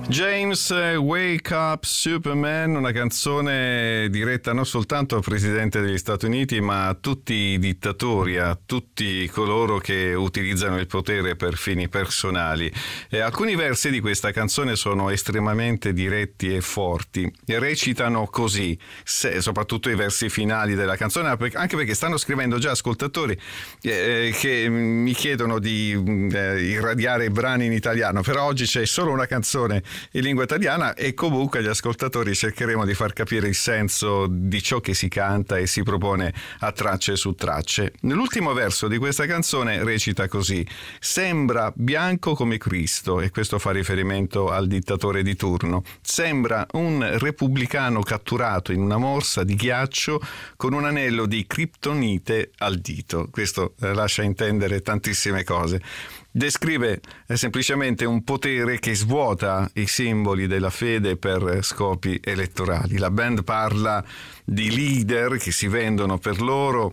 James, Wake Up Superman, una canzone diretta non soltanto al Presidente degli Stati Uniti ma a tutti i dittatori, a tutti coloro che utilizzano il potere per fini personali. Alcuni versi di questa canzone sono estremamente diretti e forti e recitano così, soprattutto i versi finali della canzone, anche perché stanno scrivendo già ascoltatori che mi chiedono di irradiare brani in italiano, però oggi c'è solo una canzone in lingua italiana e comunque agli ascoltatori cercheremo di far capire il senso di ciò che si canta e si propone a tracce su tracce. Nell'ultimo verso di questa canzone recita così: sembra bianco come Cristo, e questo fa riferimento al dittatore di turno, sembra un repubblicano catturato in una morsa di ghiaccio con un anello di criptonite al dito. Questo lascia intendere tantissime cose. Descrive semplicemente un potere che svuota i simboli della fede per scopi elettorali. La band parla di leader che si vendono per loro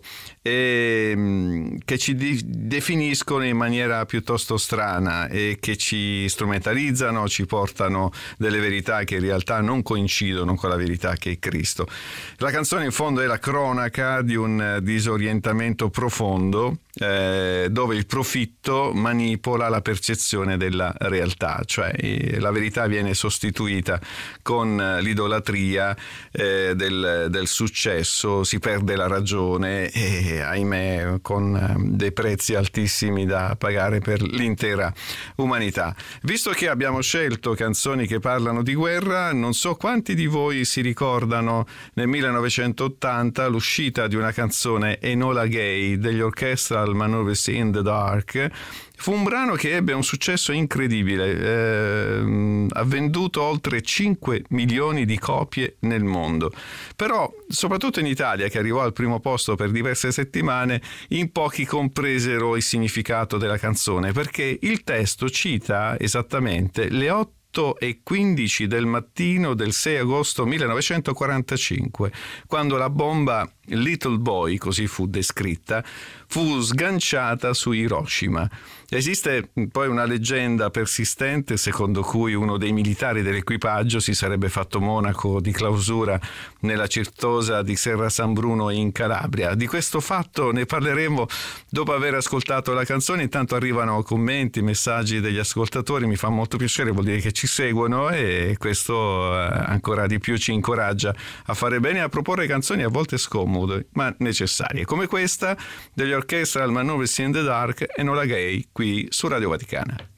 e che ci definiscono in maniera piuttosto strana e che ci strumentalizzano, ci portano delle verità che in realtà non coincidono con la verità che è Cristo. La canzone in fondo è la cronaca di un disorientamento profondo dove il profitto manipola la percezione della realtà, cioè la verità viene sostituita con l'idolatria del successo, si perde la ragione e ahimè con dei prezzi altissimi da pagare per l'intera umanità. Visto che abbiamo scelto canzoni che parlano di guerra, non so quanti di voi si ricordano nel 1980 l'uscita di una canzone Enola Gay degli Orchestral Manoeuvres in the Dark. Fu un brano che ebbe un successo incredibile, ha venduto oltre 5 milioni di copie nel mondo. Però, soprattutto in Italia, che arrivò al primo posto per diverse settimane, in pochi compresero il significato della canzone, perché il testo cita esattamente le 8:15 del mattino del 6 agosto 1945, quando la bomba Little Boy, così fu descritta, fu sganciata su Hiroshima. Esiste poi una leggenda persistente secondo cui uno dei militari dell'equipaggio si sarebbe fatto monaco di clausura nella certosa di Serra San Bruno in Calabria. Di questo fatto ne parleremo dopo aver ascoltato la canzone. Intanto arrivano commenti, messaggi degli ascoltatori, mi fa molto piacere, vuol dire che ci seguono e questo ancora di più ci incoraggia a fare bene e a proporre canzoni a volte scomode ma necessarie, come questa degli Orchestral Manoeuvres in the Dark, Enola Gay, qui su Radio Vaticana.